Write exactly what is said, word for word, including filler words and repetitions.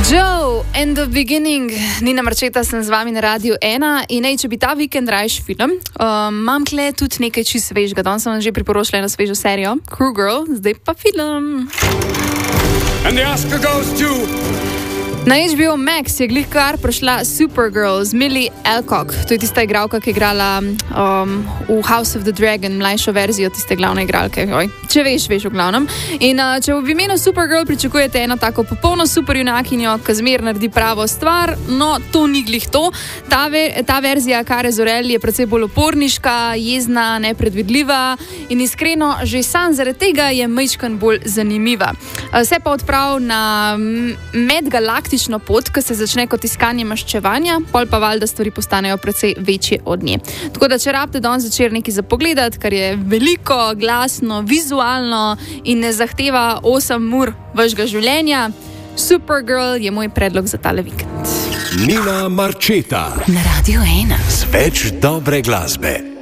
Joe and the Beginning, Nina Marčeta sem z vami na Radiu ena in ej, če bi ta vikend rajš film, um, imam tle tudi nekaj čist svežega. Danes sem vam že priporočila eno svežo serijo, Crew Girl, zdaj pa film. And the Oscar goes to... Na H B O Max je glih kar prišla Supergirl z Millie Alcock. To je tista igralka, ki je igrala um, v House of the Dragon, mlajšo verzijo tiste glavne igralke. Oj, če veš, veš v glavnem. In uh, če v imenu Supergirl pričakujete eno tako popolno superjunakinjo, ki zmer naredi pravo stvar, no, to ni glih to. Ta, ver, ta verzija Kare Zor-El je precej bolj oporniška, jezna, nepredvidljiva in iskreno, že sam zaradi tega je majčkan bolj zanimiva. Uh, se pa odprav na medgalaktično pot, ki se začne kot iskanje maščevanja, pol pa valjda stvari postanejo precej večje od nje. Tako da, če rabite danes zvečer nekaj za pogledat, kar je veliko, glasno, vizualno in ne zahteva osem ur vašega življenja, Supergirl je moj predlog za tale vikend. Nina Marčeta na Radiu ena. Z več dobre glasbe.